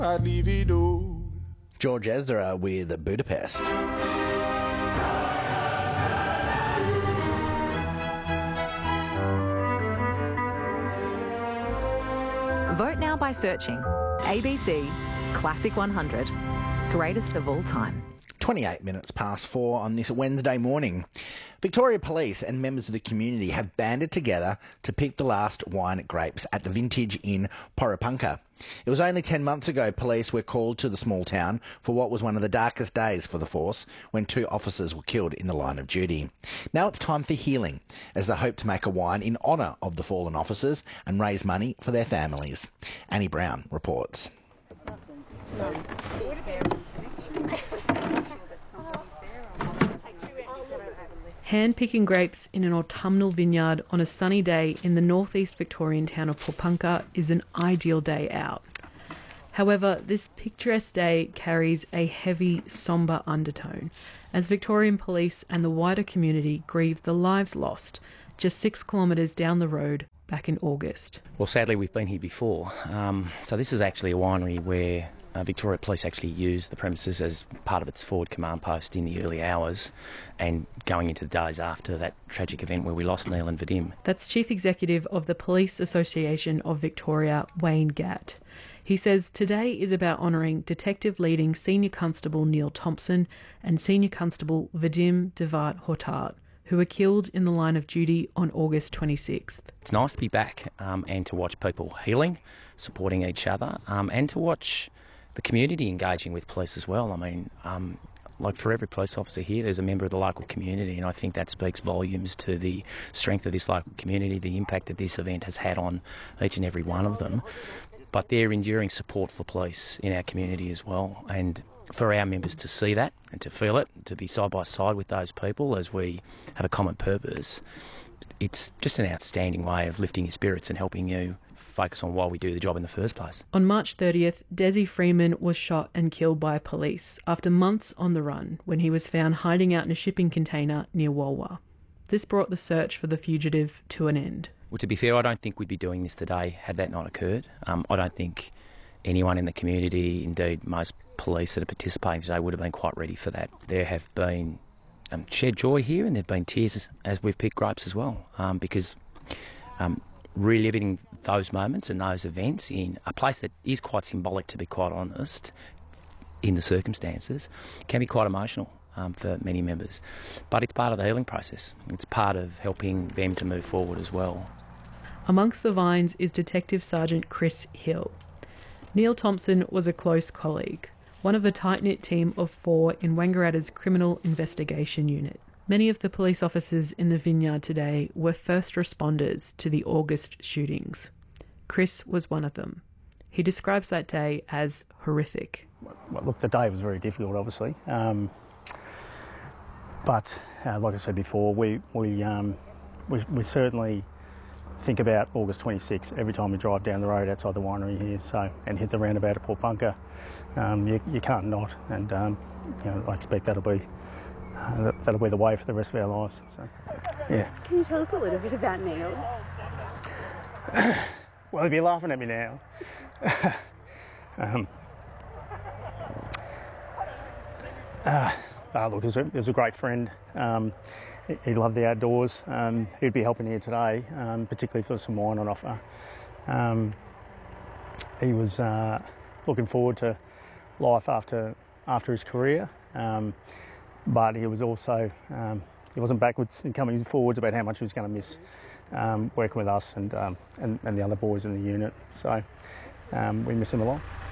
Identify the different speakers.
Speaker 1: I'd leave it all.
Speaker 2: George Ezra with Budapest.
Speaker 3: Vote now by searching ABC Classic 100, greatest of all time.
Speaker 2: 28 minutes past 4 on this Wednesday morning. Victoria Police and members of the community have banded together to pick the last wine grapes at the Vintage in Porepunkah. It was only 10 months ago police were called to the small town for what was one of the darkest days for the force when 2 officers were killed in the line of duty. Now it's time for healing as they hope to make a wine in honour of the fallen officers and raise money for their families. Annie Brown reports.
Speaker 4: Hand-picking grapes in an autumnal vineyard on a sunny day in the northeast Victorian town of Porepunkah is an ideal day out. However, this picturesque day carries a heavy, sombre undertone as Victorian Police and the wider community grieve the lives lost just 6 kilometres down the road back in August.
Speaker 5: Well, sadly, we've been here before. So this is actually a winery where Victoria Police actually used the premises as part of its forward command post in the early hours and going into the days after that tragic event where we lost Neil and Vadim.
Speaker 4: That's Chief Executive of the Police Association of Victoria, Wayne Gatt. He says today is about honouring Detective Leading Senior Constable Neil Thompson and Senior Constable Vadim Devart Hortat, who were killed in the line of duty on August 26th.
Speaker 5: It's nice to be back and to watch people healing, supporting each other, and to watch the community engaging with police as well. I mean, like for every police officer here, there's a member of the local community, and I think that speaks volumes to the strength of this local community, the impact that this event has had on each and every one of them. But their enduring support for police in our community as well, and for our members to see that and to feel it, to be side by side with those people as we have a common purpose, it's just an outstanding way of lifting your spirits and helping you focus on why we do the job in the first place.
Speaker 4: On March 30th, Desi Freeman was shot and killed by police after months on the run when he was found hiding out in a shipping container near Walwa. This brought the search for the fugitive to an end.
Speaker 5: Well, to be fair, I don't think we'd be doing this today had that not occurred. I don't think anyone in the community, indeed most police that are participating today, would have been quite ready for that. There have been shared joy here, and there have been tears as we've picked grapes as well, because reliving those moments and those events in a place that is quite symbolic, to be quite honest, in the circumstances, can be quite emotional for many members. But it's part of the healing process. It's part of helping them to move forward as well.
Speaker 4: Amongst the vines is Detective Sergeant Chris Hill. Neil Thompson was a close colleague, one of a tight-knit team of 4 in Wangaratta's Criminal Investigation Unit. Many of the police officers in the vineyard today were first responders to the August shootings. Chris was one of them. He describes that day as horrific.
Speaker 6: Well, look, the day was very difficult, obviously. But like I said before, we certainly think about August 26th every time we drive down the road outside the winery here, and hit the roundabout at Porepunkah. You can't not, and I expect that'll be the way for the rest of our lives. So, yeah.
Speaker 7: Can you tell us a little bit about Neil?
Speaker 6: Well, he'd be laughing at me now. Look, he was a great friend. He loved the outdoors. He'd be helping here today, particularly for some wine on offer. He was looking forward to life after his career, but he was also he wasn't backwards in coming forwards about how much he was going to miss working with us and the other boys in the unit. So we miss him a lot.